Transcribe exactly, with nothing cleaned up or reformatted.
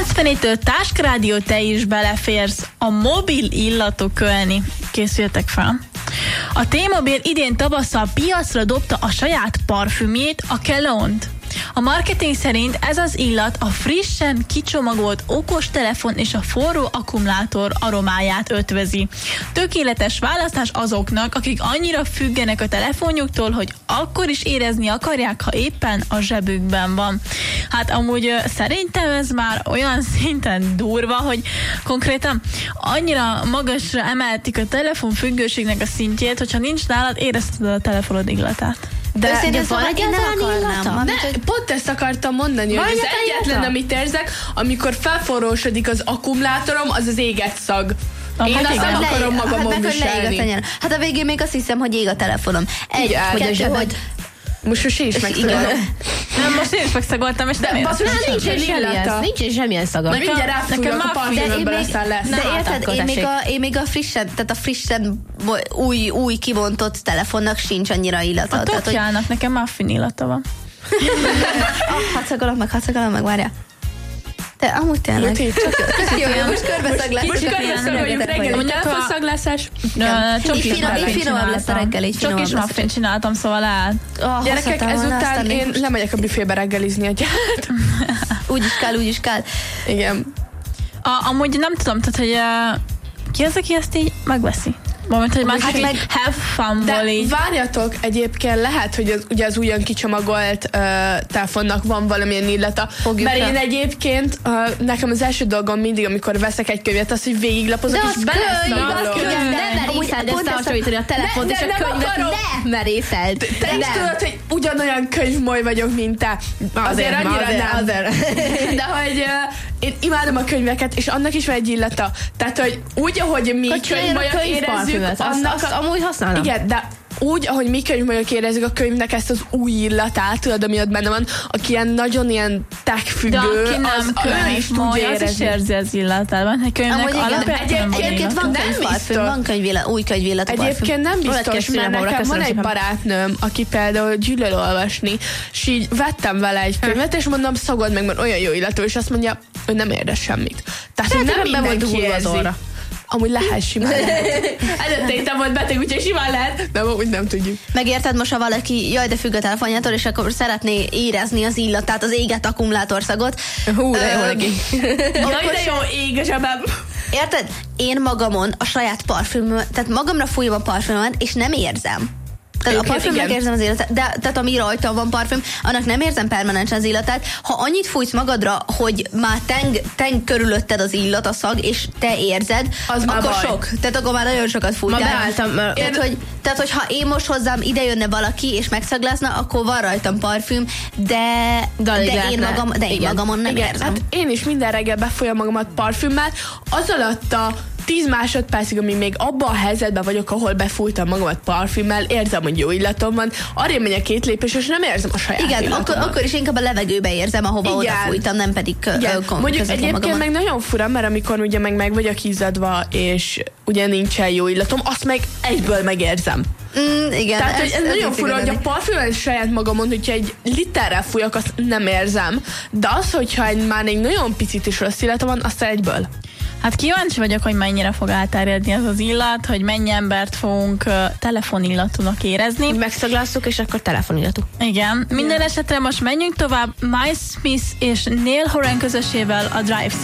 kilencvennégytől Táska Rádió, te is beleférsz a mobil illatok kölni. Készüljetek fel. A T-Mobile idén tavasszal piacra dobta a saját parfümjét, a Cologne-t. A marketing szerint ez az illat a frissen kicsomagolt okostelefon és a forró akkumulátor aromáját ötvözi. Tökéletes választás azoknak, akik annyira függenek a telefonjuktól, hogy akkor is érezni akarják, ha éppen a zsebükben van. Hát amúgy szerintem ez már olyan szinten durva, hogy konkrétan annyira magasra emeltik a telefonfüggőségnek a szintjét, hogyha nincs nálad, érezted a telefonod illatát. De, de, de van egyáltalán illata? Ne, pont ezt akartam mondani, hogy az egyetlen, illata? Amit érzek, amikor felforrósodik az akkumulátorom, az az éget szag. Ah, Én hát azt nem akarom magamon hát viselni. Hát a végén még azt hiszem, hogy ég a telefonom. Egy, igen, hogy, kettő, hogy, hogy most most én is megszagolom. Nem, most én is megszagoltam, és nem basszus, nincs semmilyen, nincs semmilyen szaga. Majd mindjárt ráfújok a parfümömből, aztán lesz. De érted, én még, a, én még a frissen, tehát a frissen új, új kibontott telefonnak sincs annyira illata. A Tokjának nekem muffin illata van. Hadd szagolom meg, hadd szagolom meg, várjál. De amúgy tényleg. Jó, jó, most körbeszaglás. Most körbeszagoljuk reggeli telefonszaglászás. Így finomabb lesz a reggel, így finomabb lesz. Csokis muffin csináltam, szóval áll. Gyerekek, ezután én lemegyek a büfébe reggelizni a gyárt. Úgy is kell, úgy is kell. Igen. Amúgy nem tudom, tehát, hogy ki az, aki ezt így megveszi? Moment, hogy már hát meg have fun-ból így. Várjatok, egyébként lehet, hogy az, ugye az újon kicsomagolt uh, telefonnak van valamilyen illata. Fogjuk mert rá. Én egyébként, uh, nekem az első dolgom mindig, amikor veszek egy könyvet, az, hogy végiglapozok, és beleszagolom. Nem merészeld összehasonlítani a telefont és a könyvet. Ne merészeld. Te is tudod, hogy ugyanolyan könyvmoly vagyok, mint te. Azért annyira nem. De hogy én imádom a könyveket, és annak is van egy illata. Tehát, hogy úgy, ahogy mi könyvmolyok érezzük, Azt, azt, azt amúgy használom. Igen, de úgy, ahogy mi könyvmolyok érezzük a könyvnek ezt az új illatát, tudod, ami ott benne van, aki ilyen nagyon ilyen tech-függő, de aki nem az, az is tudja érezni. Az is érzi az illatában. Egy könyvnek alapján egyébként van könyvparfüm, van könyvillat, új könyvillatú parfüm. Egyébként nem biztos, mert nekem van egy barátnőm, aki például gyűlöl olvasni, és így vettem vele egy könyvet, és mondom, szagod meg, mert olyan jó illatú, és azt mondja, ő nem érdes semmit. Tehát, hogy nem mindenki érzi. Amúgy lehet, simán lehet. Előtte hittem volt beteg, úgyhogy simán lehet, de úgy nem tudjuk. Megérted most, ha valaki, jaj, de függ a telefonjától, és akkor szeretné érezni az illatát, az éget akkumulátorszagot. Hú, de jó neki. Jaj, de jó ég a zsebem. Érted? Én magamon a saját parfümömet, tehát magamra fújom a parfümömet, és nem érzem. Tehát a parfümnek érzem az illatát, de tehát ami rajta van parfüm, annak nem érzem permanensen az illatát. Ha annyit fújsz magadra, hogy már teng, teng körülötted az illat, a szag, és te érzed, az akkor sok. Tehát akkor már nagyon sokat fújtál. Ma beálltam. Mert... Tehát, hogy, tehát, hogy ha én most hozzám ide jönne valaki, és megszaglázna, akkor van rajtam parfüm, de, de, de, én, magam, de én magamon nem igen. érzem. Hát én is minden reggel befolyam magamat parfümmel, az alatt a tíz másodpercig, amíg még abban a helyzetben vagyok, ahol befújtam magamat parfümmel, érzem, hogy jó illatom van, arra megyek két lépés, és nem érzem a saját igen, akkor, akkor is inkább a levegőbe érzem, ahova igen. odafújtam, nem pedig kon- mondjuk egyébként magamat. Meg nagyon fura, mert amikor ugye meg, meg vagyok izzadva, és ugye nincsen jó illatom, azt meg egyből megérzem. Mm, igen. Tehát, hogy ez, ez nagyon fura, hogy a lenni. parfümel saját magamon, hogyha egy literrel fújok, azt nem érzem. De az, hogyha egy, már egy nagyon picit is rossz illatom van, azt egyből. Hát kíváncsi vagyok, hogy mennyire fog elterjedni ez az illat, hogy mennyi embert fogunk uh, telefonillatúnak érezni. Megszaglásszuk, és akkor telefonillatú. Igen. Minden esetre most menjünk tovább. Miles Smith és Neil Horan közösével a Drive